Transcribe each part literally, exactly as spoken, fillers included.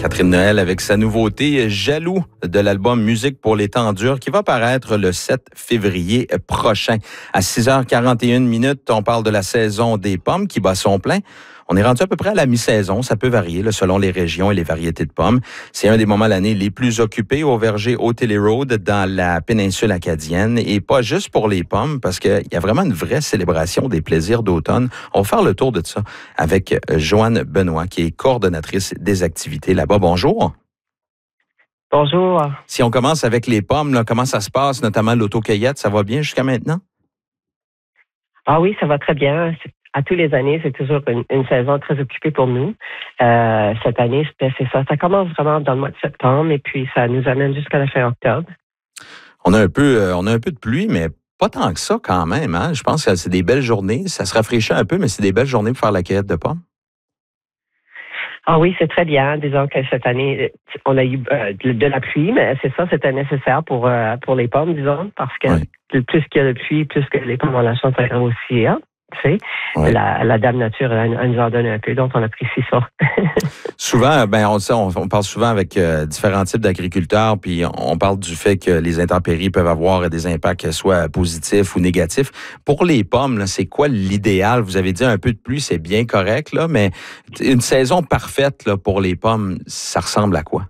Catherine Noël avec sa nouveauté « Jaloux » de l'album « Musique pour les temps durs » qui va paraître le sept février prochain. À six heures quarante et une minutes, on parle de la saison des pommes qui bat son plein. On est rendu à peu près à la mi-saison. Ça peut varier là, selon les régions et les variétés de pommes. C'est un des moments de l'année les plus occupés au verger Oteley Road dans la péninsule acadienne. Et pas juste pour les pommes, parce qu'il y a vraiment une vraie célébration des plaisirs d'automne. On va faire le tour de ça avec Joanne Benoît, qui est coordonnatrice des activités là-bas. Bonjour. Bonjour. Si on commence avec les pommes, là, comment ça se passe, notamment l'autocueillette, ça va bien jusqu'à maintenant? Ah oui, ça va très bien. À tous les années, c'est toujours une, une saison très occupée pour nous. Euh, cette année, c'était, c'est ça. Ça commence vraiment dans le mois de septembre et puis ça nous amène jusqu'à la fin octobre. On a un peu, euh, on a un peu de pluie, mais pas tant que ça quand même. Hein? Je pense que c'est des belles journées. Ça se rafraîchit un peu, mais c'est des belles journées pour faire la cueillette de pommes. Ah oui, c'est très bien. Disons que cette année, on a eu euh, de, de la pluie, mais c'est ça, c'était nécessaire pour euh, pour les pommes, disons, parce que oui. plus qu'il y a de pluie, plus que les pommes ont la chance de grossir. Tu sais, oui. la, la Dame Nature, elle, elle nous en donne un peu, donc on apprécie ça. Souvent, ben on, on, on parle souvent avec euh, différents types d'agriculteurs, puis on parle du fait que les intempéries peuvent avoir des impacts soit positifs ou négatifs. Pour les pommes, là, c'est quoi l'idéal? Vous avez dit un peu de pluie, c'est bien correct, là, mais une saison parfaite là, pour les pommes, ça ressemble à quoi?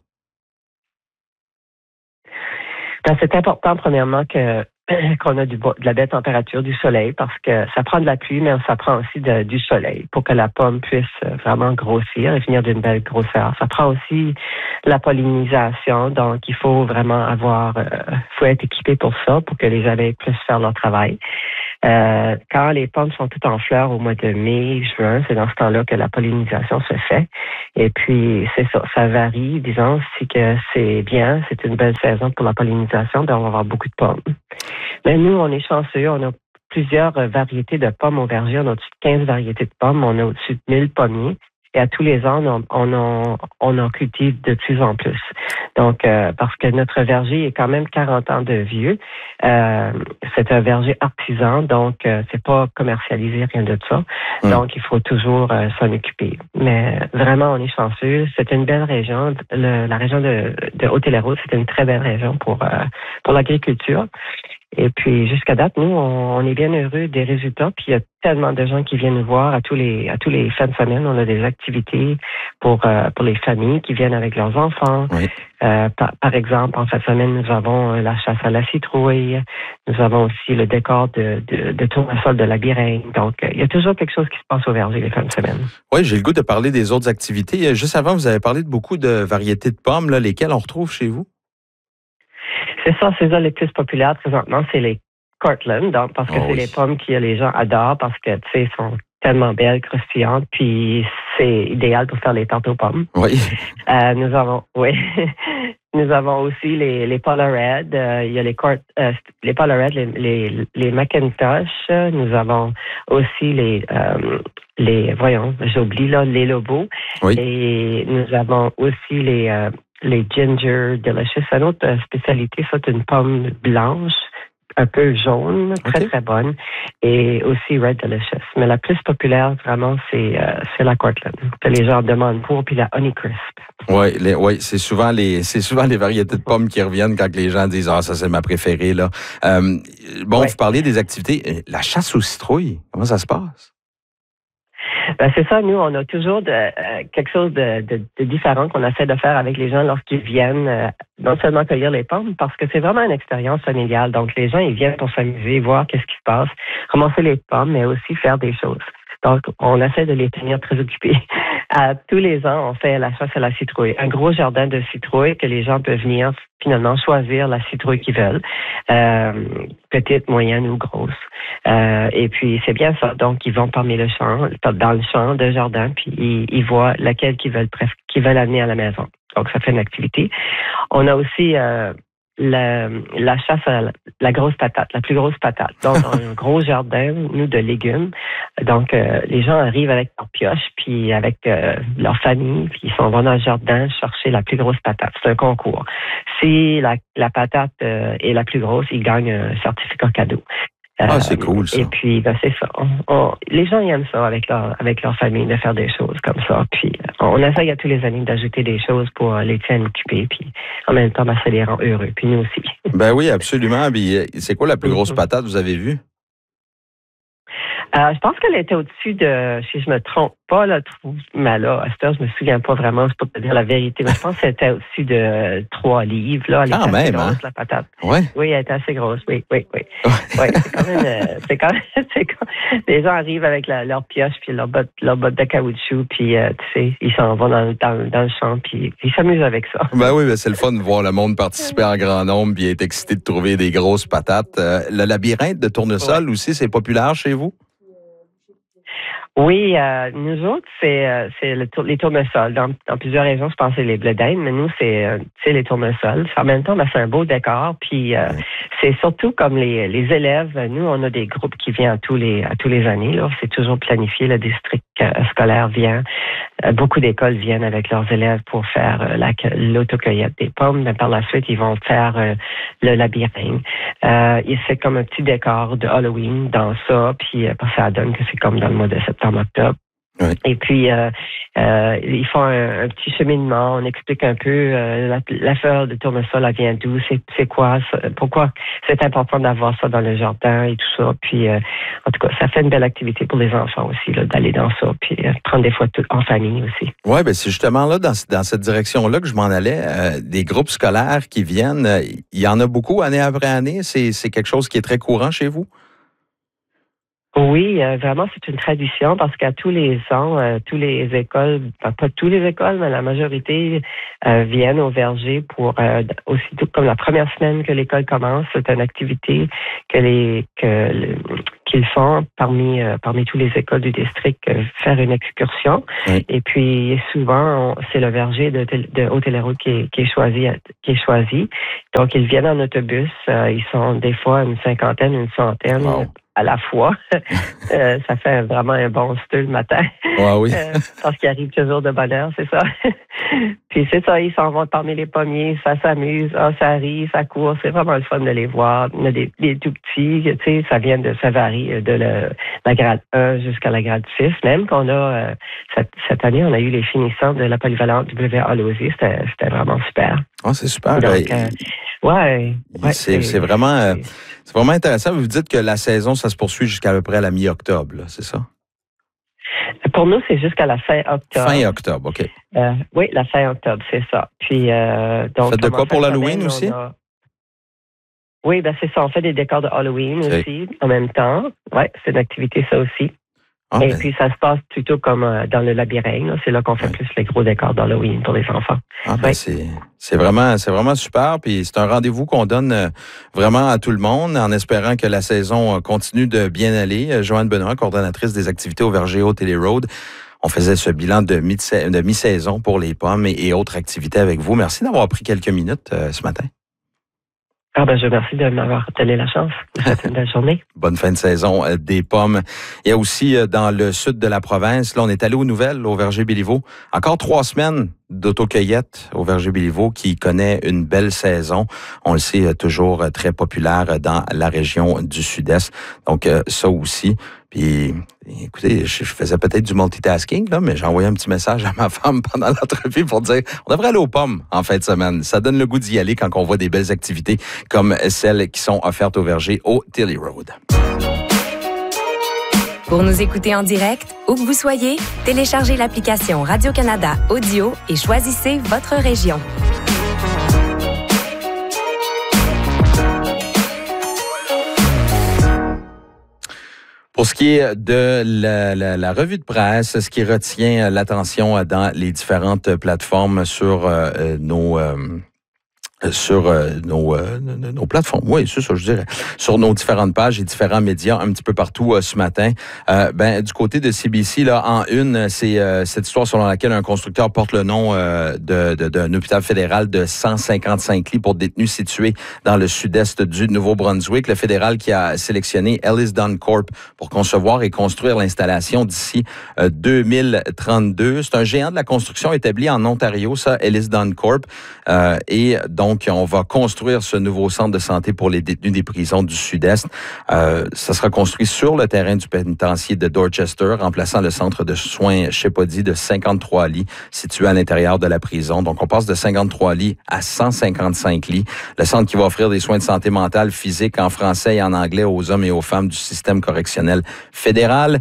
Ben, c'est important, premièrement, que qu'on a du, de la belle température, du soleil, parce que ça prend de la pluie, mais ça prend aussi de, du soleil pour que la pomme puisse vraiment grossir et finir d'une belle grosseur. Ça prend aussi la pollinisation, donc il faut vraiment avoir, euh, faut être équipé pour ça, pour que les abeilles puissent faire leur travail. Euh, quand les pommes sont toutes en fleurs au mois de mai, juin, c'est dans ce temps-là que la pollinisation se fait. Et puis, c'est ça, ça varie, disons, si que c'est bien, c'est une belle saison pour la pollinisation, ben on va avoir beaucoup de pommes. Mais nous, on est chanceux, on a plusieurs variétés de pommes au verger, on a au-dessus de quinze variétés de pommes, on a au-dessus de mille pommiers. Et à tous les ans, on, on, en, on en cultive de plus en plus. Donc, euh, parce que notre verger est quand même quarante ans de vieux. Euh, c'est un verger artisan, donc euh, c'est pas commercialisé, rien de ça. Mmh. Donc, il faut toujours euh, s'en occuper. Mais vraiment, on est chanceux. C'est une belle région. Le, la région de, de Oteley Road, c'est une très belle région pour, euh, pour l'agriculture. Et puis, jusqu'à date, nous, on, on est bien heureux des résultats. Puis, il y a tellement de gens qui viennent nous voir à tous les à tous les fins de semaine. On a des activités pour euh, pour les familles qui viennent avec leurs enfants. Oui. Euh, par, par exemple, en fin de semaine, nous avons la chasse à la citrouille. Nous avons aussi le décor de, de, de tournesol de la Bireine. Donc, il y a toujours quelque chose qui se passe au verger les fins de semaine. Oui, j'ai le goût de parler des autres activités. Juste avant, vous avez parlé de beaucoup de variétés de pommes, là, lesquelles on retrouve chez vous? C'est ça, c'est ça les plus populaires présentement, c'est les Cortland, donc parce que oh, c'est oui. les pommes que les gens adorent parce que tu sais, sont tellement belles, croustillantes, puis c'est idéal pour faire les tartes aux pommes. Oui. Euh, nous avons, oui, nous avons aussi les les Polar Red, euh, il y a les Cort, euh, les Polar Red, les les les Macintosh. Nous avons aussi les euh, les voyons, j'oublie là les Lobos. Oui. Et nous avons aussi les euh, les Ginger Delicious. Une autre spécialité, ça, c'est une pomme blanche, un peu jaune, très, okay. très bonne, et aussi Red Delicious. Mais la plus populaire, vraiment, c'est, euh, c'est la Cortland, que les gens demandent pour, puis la Honeycrisp. Oui, ouais, c'est souvent les c'est souvent les variétés de pommes qui reviennent quand les gens disent « Ah, ça, c'est ma préférée. » là. Euh, bon, ouais. Vous parliez des activités. La chasse aux citrouilles, comment ça se passe? Ben c'est ça, nous, on a toujours de, euh, quelque chose de, de, de différent qu'on essaie de faire avec les gens lorsqu'ils viennent, euh, non seulement cueillir les pommes, parce que c'est vraiment une expérience familiale. Donc, les gens, ils viennent pour s'amuser, voir qu'est-ce qui se passe, ramasser les pommes, mais aussi faire des choses. Donc, on essaie de les tenir très occupés. À tous les ans, on fait la chasse à la citrouille. Un gros jardin de citrouilles que les gens peuvent venir finalement choisir la citrouille qu'ils veulent, euh, petite, moyenne ou grosse. Euh, et puis, c'est bien ça. Donc, ils vont parmi le champ, dans le champ de jardin, puis ils, ils voient laquelle qu'ils veulent, qu'ils veulent amener à la maison. Donc, ça fait une activité. On a aussi euh, la, la chasse à la, la grosse patate, la plus grosse patate. Donc, dans un gros jardin, nous, de légumes. Donc, euh, les gens arrivent avec leur pioche, puis avec euh, leur famille, puis ils s'en vont dans le jardin chercher la plus grosse patate. C'est un concours. Si la, la patate euh, est la plus grosse, ils gagnent un certificat cadeau. Ah, c'est cool, ça. Et puis, ben, c'est ça. On, on, les gens ils aiment ça avec leur, avec leur famille, de faire des choses comme ça. Puis, on essaye à tous les années d'ajouter des choses pour les tiens occupés. Puis, en même temps, ben, ça les rend heureux. Puis, nous aussi. Ben oui, absolument. Puis, c'est quoi la plus grosse patate que vous avez vue? Euh, je pense qu'elle était au-dessus de, si je me trompe pas, là, mais là, à cette heure, je me souviens pas vraiment, c'est pour te dire la vérité, mais je pense qu'elle était au-dessus de euh, trois livres, là. Elle quand était même, assez grosse, hein? la patate. Ouais. Oui, elle était assez grosse, oui, oui, oui. ouais, c'est quand même, euh, c'est quand même, c'est quand, les gens arrivent avec la, leur pioche puis leur botte, leur botte de caoutchouc, puis, euh, tu sais, ils s'en vont dans, dans, dans le champ, puis ils s'amusent avec ça. Ben oui, ben c'est le fun de voir le monde participer en grand nombre, puis être excité de trouver des grosses patates. Euh, le labyrinthe de tournesol ouais. aussi, c'est populaire chez vous? Oui, euh, nous autres, c'est, euh, c'est le tour, les tournesols. Dans, dans plusieurs régions, je pensais les blé d'Inde, mais nous, c'est, euh, c'est les tournesols. En même temps, ben, c'est un beau décor. Puis euh, oui. c'est surtout comme les, les élèves. Nous, on a des groupes qui viennent à tous les à tous les années. Là, c'est toujours planifié. Le district euh, scolaire vient. Euh, beaucoup d'écoles viennent avec leurs élèves pour faire euh, la, l'autocueillette des pommes. Mais par la suite, ils vont faire euh, le labyrinthe. Euh, et c'est comme un petit décor de Halloween dans ça. Puis euh, ça donne que c'est comme dans le mois de septembre. En octobre. Oui. Et puis, euh, euh, ils font un, un petit cheminement. On explique un peu euh, la, la fleur de tournesol, elle vient d'où, c'est, c'est quoi, ça, pourquoi c'est important d'avoir ça dans le jardin et tout ça. Puis, euh, en tout cas, ça fait une belle activité pour les enfants aussi, là, d'aller dans ça, puis euh, prendre des photos en famille aussi. Oui, bien, c'est justement là, dans, dans cette direction-là que je m'en allais. Euh, des groupes scolaires qui viennent, euh, il y en a beaucoup année après année. C'est, c'est quelque chose qui est très courant chez vous? Oui, euh, vraiment, c'est une tradition parce qu'à tous les ans, euh, tous les écoles, pas, pas toutes les écoles, mais la majorité euh, viennent au verger pour euh, aussitôt comme la première semaine que l'école commence, c'est une activité que les que le, qu'ils font parmi euh, parmi tous les écoles du district, euh, faire une excursion. Oui. Et puis souvent, on, c'est le verger de, de Haut-Téléroute qui est, qui est choisi qui est choisi. Donc ils viennent en autobus, euh, ils sont des fois une cinquantaine, une centaine. Wow. À la fois. euh, ça fait vraiment un bon style le matin. Ouais, oui. euh, parce qu'ils arrivent toujours de bonne heure, c'est ça. Puis c'est ça, ils s'en vont parmi les pommiers, ça s'amuse, ah, ça rit, ça court. C'est vraiment le fun de les voir. Il y a des, des tout petits, tu sais, ça vient de, ça varie de le, la grade un jusqu'à la grade six. Même qu'on a, euh, cette, cette année, on a eu les finissants de la polyvalente W A Lausier. C'était, c'était vraiment super. Ah, c'est super. Donc, euh, ouais, ouais. C'est, c'est vraiment, euh, c'est vraiment intéressant. Vous dites que la saison, ça se poursuit jusqu'à peu près à la mi-octobre, là, c'est ça? Pour nous, c'est jusqu'à la fin octobre. Fin octobre, OK. Euh, oui, la fin octobre, c'est ça. Puis, euh, donc, faites de quoi pour l'Halloween semaine, aussi? A... Oui, ben c'est ça. On fait des décors de Halloween okay. aussi, en même temps. Oui, c'est une activité, ça aussi. Ah, Et ben. puis, ça se passe plutôt comme euh, dans le labyrinthe. Là. C'est là qu'on fait ouais. plus les gros décors d'Halloween pour les enfants. Ah, ben, ouais. c'est, c'est, vraiment, c'est vraiment super. Puis, c'est un rendez-vous qu'on donne euh, vraiment à tout le monde en espérant que la saison continue de bien aller. Euh, Joanne Benoît, coordonnatrice des activités au verger Haut-Téléroute. On faisait ce bilan de, mi- de mi-saison pour les pommes et, et autres activités avec vous. Merci d'avoir pris quelques minutes euh, ce matin. Ah ben, je vous remercie de m'avoir donné la chance. Une belle journée. Bonne fin de saison euh, des pommes. Il y a aussi euh, dans le sud de la province, là, on est allé aux nouvelles au verger Béliveau. Encore trois semaines d'autocueillette au verger Béliveau qui connaît une belle saison. On le sait, euh, toujours euh, très populaire dans la région du sud-est. Donc, euh, ça aussi. Puis, écoutez, je, je faisais peut-être du multitasking, là, mais j'ai envoyé un petit message à ma femme pendant l'entrevue pour dire on devrait aller aux pommes en fin de semaine. Ça donne le goût d'y aller quand on voit des belles activités comme celles qui sont offertes au verger Haut-Téléroute. Pour nous écouter en direct, où que vous soyez, téléchargez l'application Radio-Canada Audio et choisissez votre région. Pour ce qui est de la, la, la revue de presse, ce qui retient l'attention dans les différentes plateformes sur euh, nos... Euh, sur euh, nos, euh, nos plateformes, oui, c'est ça, je dirais, sur nos différentes pages et différents médias un petit peu partout euh, ce matin. Euh, ben, du côté de C B C, là, en une, c'est euh, cette histoire selon laquelle un constructeur porte le nom euh, de, de, d'un hôpital fédéral de cent cinquante-cinq lits pour détenus situés dans le sud-est du Nouveau-Brunswick. Le fédéral qui a sélectionné Ellis Dunn Corp pour concevoir et construire l'installation d'ici euh, deux mille trente-deux. C'est un géant de la construction établi en Ontario, ça, Ellis Dunn Corp, euh, et dont donc, on va construire ce nouveau centre de santé pour les détenus des prisons du Sud-Est. Euh, ça sera construit sur le terrain du pénitencier de Dorchester, remplaçant le centre de soins Shepody de cinquante-trois lits situé à l'intérieur de la prison. Donc, on passe de cinquante-trois lits à cent cinquante-cinq lits. Le centre qui va offrir des soins de santé mentale, physique, en français et en anglais aux hommes et aux femmes du système correctionnel fédéral.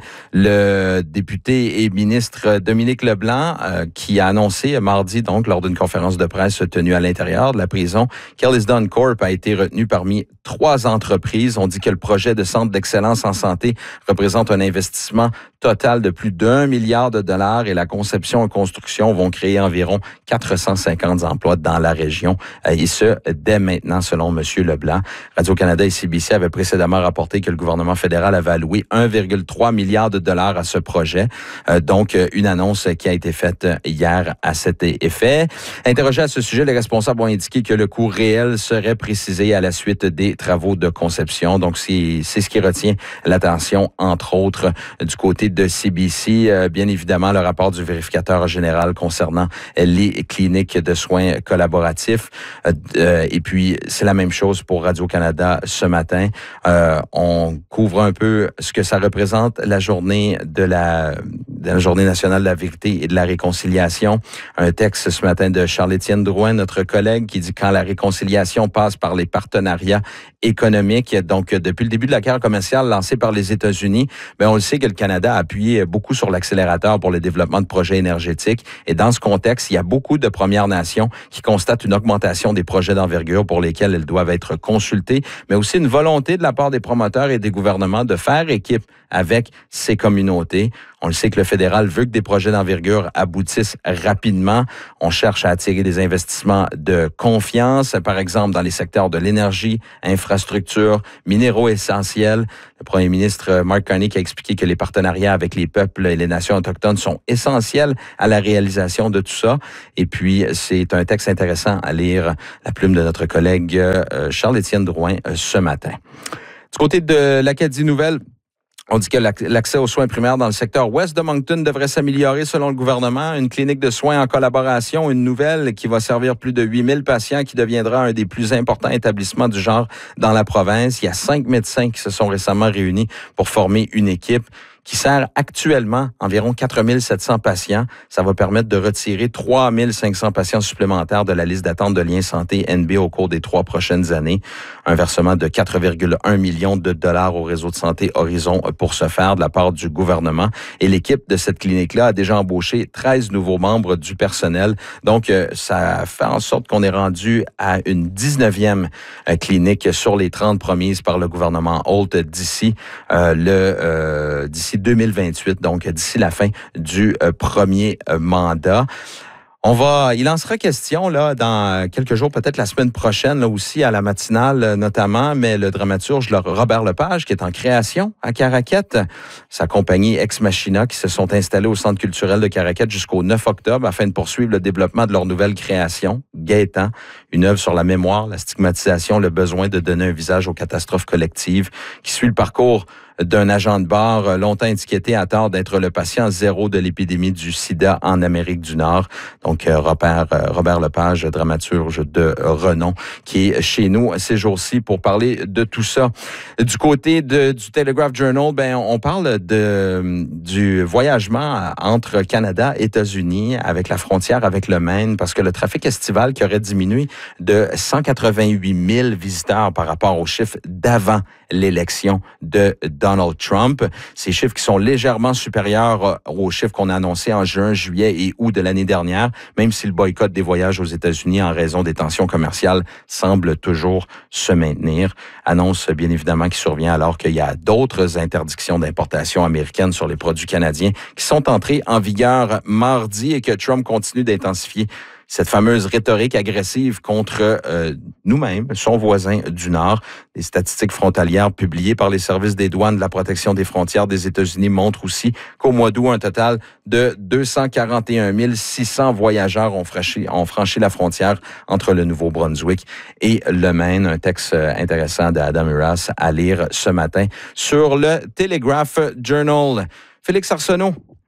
Le député et ministre Dominique Leblanc, euh, qui a annoncé mardi, donc, lors d'une conférence de presse tenue à l'intérieur de la prison, qu'Ellis Dunn Corp a été retenu parmi trois entreprises. On dit que le projet de centre d'excellence en santé représente un investissement total de plus d'un milliard de dollars et la conception et construction vont créer environ quatre cent cinquante emplois dans la région. Et ce, dès maintenant, selon M. Leblanc. Radio-Canada et C B C avaient précédemment rapporté que le gouvernement fédéral avait alloué un virgule trois milliard de dollars à ce projet. Euh, donc, une annonce qui a été faite hier à cet effet. Interrogé à ce sujet, les responsables ont indiqué que le coût réel serait précisé à la suite des travaux de conception. Donc, c'est, c'est ce qui retient l'attention, entre autres, du côté de C B C. Euh, bien évidemment, le rapport du vérificateur général concernant les cliniques de soins collaboratifs. Euh, et puis, c'est la même chose pour Radio-Canada ce matin. Euh, on couvre un peu ce que ça représente, la journée de la, de la Journée nationale de la vérité et de la réconciliation. Un texte ce matin de Charles-Étienne Drouin, notre collègue, qui dit « Quand la réconciliation passe par les partenariats économiques », donc depuis le début de la guerre commerciale lancée par les États-Unis, bien, on le sait que le Canada a appuyé beaucoup sur l'accélérateur pour le développement de projets énergétiques. Et dans ce contexte, il y a beaucoup de Premières Nations qui constatent une augmentation des projets d'envergure pour lesquels elles doivent être consultées, mais aussi une volonté de la part des promoteurs et des gouvernements de faire équipe avec ces communautés. On le sait que le fédéral veut que des projets d'envergure aboutissent rapidement. On cherche à attirer des investissements de confiance, par exemple dans les secteurs de l'énergie, infrastructure, minéraux essentiels. Le premier ministre Mark Carney qui a expliqué que les partenariats avec les peuples et les nations autochtones sont essentiels à la réalisation de tout ça. Et puis, c'est un texte intéressant à lire, la plume de notre collègue Charles-Étienne Drouin ce matin. Du côté de l'Acadie Nouvelle, on dit que l'accès aux soins primaires dans le secteur ouest de Moncton devrait s'améliorer selon le gouvernement. Une clinique de soins en collaboration, une nouvelle qui va servir plus de huit mille patients, qui deviendra un des plus importants établissements du genre dans la province. Il y a cinq médecins qui se sont récemment réunis pour former une équipe qui sert actuellement environ quatre mille sept cents patients. Ça va permettre de retirer trois mille cinq cents patients supplémentaires de la liste d'attente de Liens Santé N B au cours des trois prochaines années. Un versement de quatre virgule un millions de dollars au réseau de santé Horizon pour ce faire de la part du gouvernement. Et l'équipe de cette clinique-là a déjà embauché treize nouveaux membres du personnel. Donc, ça fait en sorte qu'on est rendu à une dix-neuvième clinique sur les trente promises par le gouvernement Holt d'ici euh, le euh, d'ici deux mille vingt-huit, donc d'ici la fin du euh, premier euh, mandat. On va, il en sera question là dans quelques jours, peut-être la semaine prochaine là aussi à la matinale notamment, mais le dramaturge Robert Lepage qui est en création à Caraquette, sa compagnie Ex Machina qui se sont installés au Centre culturel de Caraquette jusqu'au neuf octobre afin de poursuivre le développement de leur nouvelle création, Gaétan, une œuvre sur la mémoire, la stigmatisation, le besoin de donner un visage aux catastrophes collectives, qui suit le parcours d'un agent de bar longtemps étiqueté à tort d'être le patient zéro de l'épidémie du sida en Amérique du Nord. Donc, Robert, Robert Lepage, dramaturge de renom, qui est chez nous ces jours-ci pour parler de tout ça. Du côté de, du Telegraph Journal, ben, on parle de, du voyagement entre Canada et États-Unis avec la frontière avec le Maine, parce que le trafic estival qui aurait diminué de cent quatre-vingt-huit mille visiteurs par rapport aux chiffres d'avant l'élection de Donald Trump. Ces chiffres qui sont légèrement supérieurs aux chiffres qu'on a annoncés en juin, juillet et août de l'année dernière, même si le boycott des voyages aux États-Unis en raison des tensions commerciales semble toujours se maintenir. Annonce bien évidemment qui survient alors qu'il y a d'autres interdictions d'importation américaines sur les produits canadiens qui sont entrées en vigueur mardi et que Trump continue d'intensifier cette fameuse rhétorique agressive contre euh, nous-mêmes, son voisin du Nord. Les statistiques frontalières publiées par les services des douanes de la protection des frontières des États-Unis montrent aussi qu'au mois d'août, un total de deux cent quarante et un mille six cents voyageurs ont franchi, ont franchi la frontière entre le Nouveau-Brunswick et le Maine. Un texte intéressant d'Adam Uras à lire ce matin sur le Telegraph Journal. Félix Arsenault,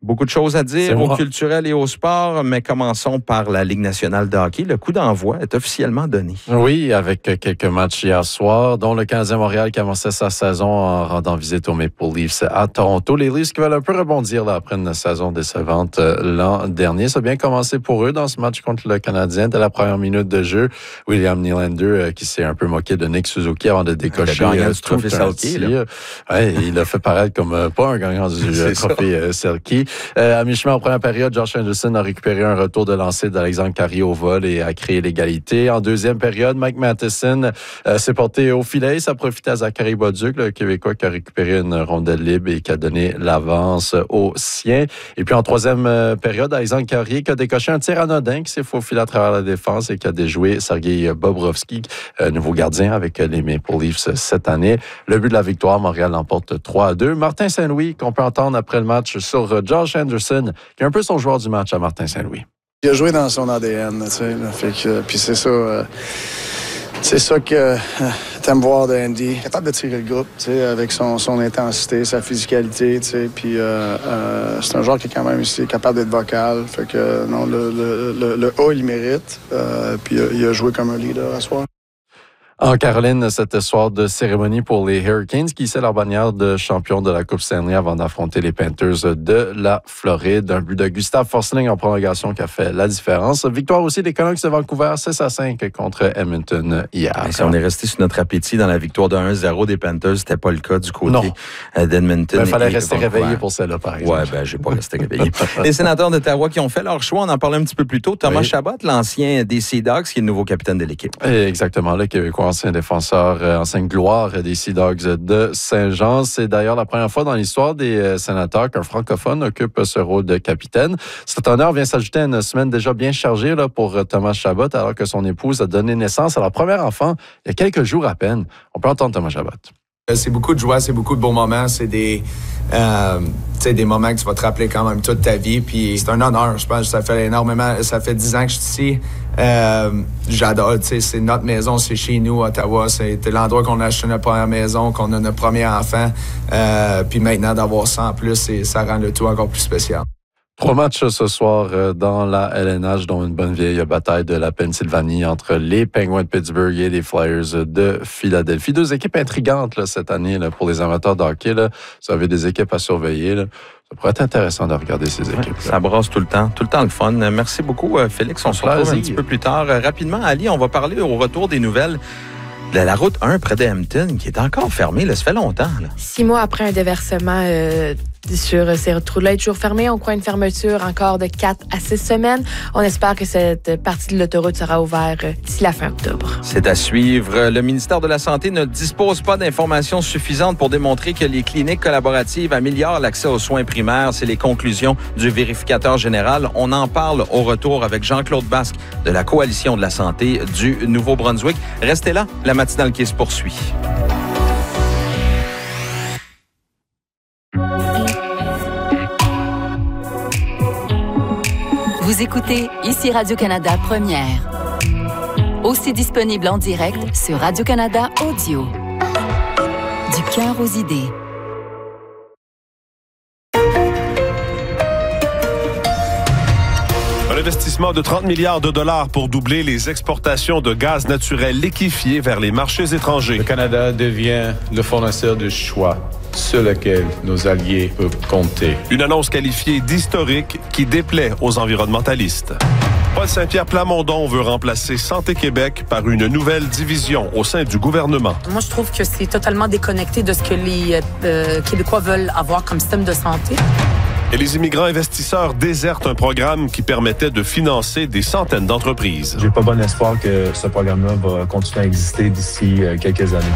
Beaucoup de choses à dire au culturel et au sport, mais commençons par la Ligue nationale de hockey. Le coup d'envoi est officiellement donné. Oui, avec quelques matchs hier soir, dont le Canadien Montréal qui commençait sa saison en rendant visite aux Maple Leafs à Toronto. Les Leafs qui veulent un peu rebondir là, après une saison décevante l'an dernier. Ça a bien commencé pour eux dans ce match contre le Canadien. Dès la première minute de jeu, William Nylander qui s'est un peu moqué de Nick Suzuki avant de décocher le euh, du trophée Selke. Ouais, il a fait paraître comme euh, pas un gagnant du euh, trophée euh, Selke. Euh, à mi-chemin en première période, Josh Anderson a récupéré un retour de lancer d'Alexandre Carrier au vol et a créé l'égalité. En deuxième période, Mike Matheson euh, s'est porté au filet. Ça a profité à Zachary Bolduc, le Québécois qui a récupéré une rondelle libre et qui a donné l'avance aux siens. Et puis en troisième euh, période, Alexandre Carrier qui a décoché un tir anodin qui s'est faufilé à travers la défense et qui a déjoué Sergei Bobrovski, euh, nouveau gardien avec les Maple Leafs cette année. Le but de la victoire, Montréal l'emporte trois à deux. Martin Saint-Louis, qu'on peut entendre après le match sur Josh Anderson, qui est un peu son joueur du match à Martin Saint-Louis. Il a joué dans son A D N, tu sais, là, fait que, puis c'est ça, euh, c'est ça que euh, t'aimes voir de Andy. Capable de tirer le groupe, tu sais, avec son, son intensité, sa physicalité, tu sais, puis euh, euh, c'est un joueur qui est quand même aussi capable d'être vocal, fait que non, le, le, le, le A, il mérite, euh, puis euh, il a joué comme un leader à soir. En Caroline, cette soir de cérémonie pour les Hurricanes qui hissaient leur bannière de champion de la Coupe Stanley avant d'affronter les Panthers de la Floride. Un but de Gustav Forsling en prolongation qui a fait la différence. Victoire aussi des Canucks de Vancouver, six à cinq contre Edmonton hier. Et si on est resté sur notre appétit dans la victoire de un zéro des Panthers, c'était pas le cas du côté non. d'Edmonton. Il fallait rester Vancouver. Réveillé pour celle-là, par exemple. Ouais, ben j'ai pas resté réveillé. Les sénateurs d'Ottawa qui ont fait leur choix, on en parlait un petit peu plus tôt. Thomas oui. Chabot, l'ancien des Sea Dogs, qui est le nouveau capitaine de l'équipe. Et exactement, le Québécois, ancien défenseur, euh, ancienne gloire des Sea Dogs de Saint-Jean. C'est d'ailleurs la première fois dans l'histoire des euh, sénateurs qu'un francophone occupe ce rôle de capitaine. Cet honneur vient s'ajouter à une semaine déjà bien chargée là, pour euh, Thomas Chabot, alors que son épouse a donné naissance à leur premier enfant il y a quelques jours à peine. On peut entendre Thomas Chabot. C'est beaucoup de joie, c'est beaucoup de beaux moments, c'est des, euh, des moments que tu vas te rappeler quand même toute ta vie. Puis c'est un honneur, je pense. Ça fait énormément, ça fait dix ans que je suis ici. Euh, j'adore, tu sais, c'est notre maison, c'est chez nous, Ottawa. C'est l'endroit qu'on a acheté notre première maison, qu'on a notre premier enfant. Euh, puis maintenant, d'avoir ça en plus, ça rend le tout encore plus spécial. Trois matchs ce soir dans la L N H, dont une bonne vieille bataille de la Pennsylvanie entre les Penguins de Pittsburgh et les Flyers de Philadelphie. Deux équipes intrigantes là, cette année là, pour les amateurs de hockey. Là. Vous avez des équipes à surveiller. Là. Ça pourrait être intéressant de regarder ces équipes. Ouais, ça brasse tout le temps, tout le temps le fun. Merci beaucoup, Félix. On se retrouve un petit peu plus tard. Rapidement, Ali, on va parler au retour des nouvelles de la route un près d'Hampton, qui est encore fermée. Là, ça fait longtemps. Là. Six mois après un déversement euh, sur ces routes-là est toujours fermée. On croit une fermeture encore de quatre à six semaines. On espère que cette partie de l'autoroute sera ouverte d'ici la fin octobre. C'est à suivre. Le ministère de la Santé ne dispose pas d'informations suffisantes pour démontrer que les cliniques collaboratives améliorent l'accès aux soins primaires. C'est les conclusions du vérificateur général. On en parle au retour avec Jean-Claude Basque de la Coalition de la santé du Nouveau-Brunswick. Restez là, la matinale qui se poursuit. Vous écoutez ici Radio-Canada Première. Aussi disponible en direct sur Radio-Canada Audio. Du cœur aux idées. Un investissement de trente milliards de dollars pour doubler les exportations de gaz naturel liquéfié vers les marchés étrangers. Le Canada devient le fournisseur de choix sur lequel nos alliés peuvent compter. Une annonce qualifiée d'historique qui déplaît aux environnementalistes. Paul Saint-Pierre Plamondon veut remplacer Santé Québec par une nouvelle division au sein du gouvernement. Moi, je trouve que c'est totalement déconnecté de ce que les euh, Québécois veulent avoir comme système de santé. Et les immigrants investisseurs désertent un programme qui permettait de financer des centaines d'entreprises. J'ai pas bon espoir que ce programme-là va continuer à exister d'ici quelques années.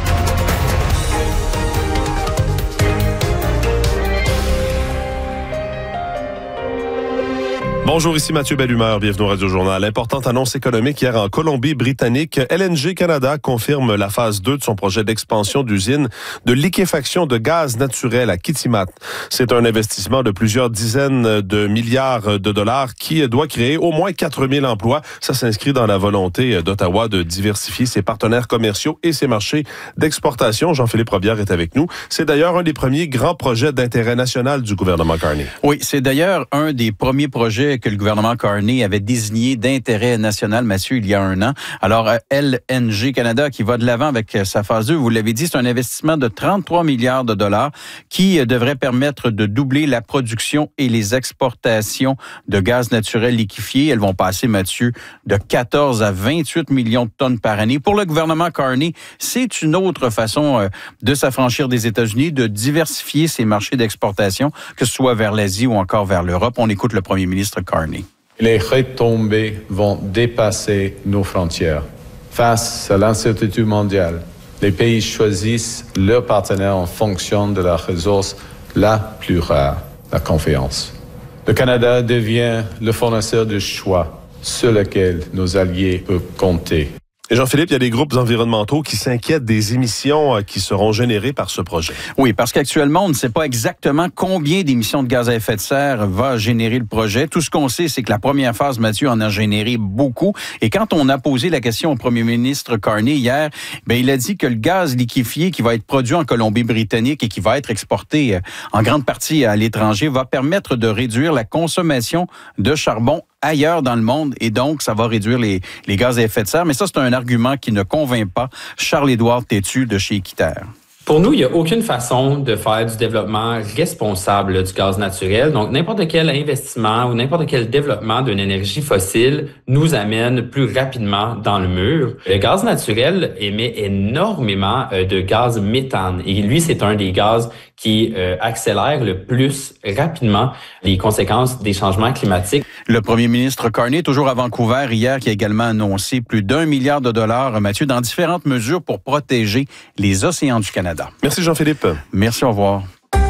Bonjour, ici Mathieu Bellumeur, bienvenue au Radio Journal. Importante annonce économique hier en Colombie-Britannique. L N G Canada confirme la phase deux de son projet d'expansion d'usine de liquéfaction de gaz naturel à Kitimat. C'est un investissement de plusieurs dizaines de milliards de dollars qui doit créer au moins quatre mille emplois. Ça s'inscrit dans la volonté d'Ottawa de diversifier ses partenaires commerciaux et ses marchés d'exportation. Jean-Philippe Robillard est avec nous. C'est d'ailleurs un des premiers grands projets d'intérêt national du gouvernement Carney. Oui, c'est d'ailleurs un des premiers projets que le gouvernement Carney avait désigné d'intérêt national, Mathieu, il y a un an. Alors, L N G Canada qui va de l'avant avec sa phase deux, vous l'avez dit, c'est un investissement de trente-trois milliards de dollars qui devrait permettre de doubler la production et les exportations de gaz naturel liquéfié. Elles vont passer, Mathieu, de quatorze à vingt-huit millions de tonnes par année. Pour le gouvernement Carney, c'est une autre façon de s'affranchir des États-Unis, de diversifier ses marchés d'exportation, que ce soit vers l'Asie ou encore vers l'Europe. On écoute le premier ministre Carney. Les retombées vont dépasser nos frontières. Face à l'incertitude mondiale, les pays choisissent leurs partenaires en fonction de la ressource la plus rare, la confiance. Le Canada devient le fournisseur de choix sur lequel nos alliés peuvent compter. Et Jean-Philippe, il y a des groupes environnementaux qui s'inquiètent des émissions qui seront générées par ce projet. Oui, parce qu'actuellement, on ne sait pas exactement combien d'émissions de gaz à effet de serre va générer le projet. Tout ce qu'on sait, c'est que la première phase, Mathieu, en a généré beaucoup. Et quand on a posé la question au premier ministre Carney hier, ben il a dit que le gaz liquéfié qui va être produit en Colombie-Britannique et qui va être exporté en grande partie à l'étranger va permettre de réduire la consommation de charbon ailleurs dans le monde et donc ça va réduire les, les gaz à effet de serre. Mais ça, c'est un argument qui ne convainc pas Charles-Édouard Tétu de chez Équiterre. Pour nous, il n'y a aucune façon de faire du développement responsable là, du gaz naturel. Donc, n'importe quel investissement ou n'importe quel développement d'une énergie fossile nous amène plus rapidement dans le mur. Le gaz naturel émet énormément euh, de gaz méthane. Et lui, c'est un des gaz qui euh, accélère le plus rapidement les conséquences des changements climatiques. Le premier ministre Carney, toujours à Vancouver hier, qui a également annoncé plus d'un milliard de dollars, Mathieu, dans différentes mesures pour protéger les océans du Canada. Merci Jean-Philippe. Merci, au revoir.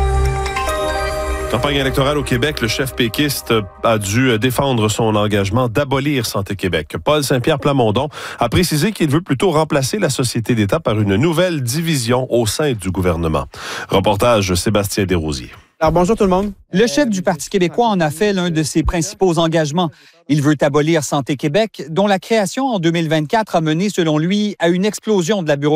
Campagne électorale au Québec, le chef péquiste a dû défendre son engagement d'abolir Santé Québec. Paul Saint-Pierre Plamondon a précisé qu'il veut plutôt remplacer la Société d'État par une nouvelle division au sein du gouvernement. Reportage Sébastien Desrosiers. Alors bonjour tout le monde. Le chef du Parti québécois en a fait l'un de ses principaux engagements. Il veut abolir Santé Québec, dont la création en deux mille vingt-quatre a mené, selon lui, à une explosion de la bureaucratie.